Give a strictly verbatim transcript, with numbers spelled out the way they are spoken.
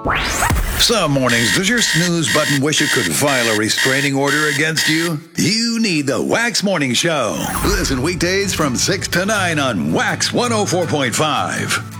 Some mornings, does your snooze button wish it could file a restraining order against you? You need the Wax Morning Show. Listen weekdays from six to nine on Wax one oh four point five.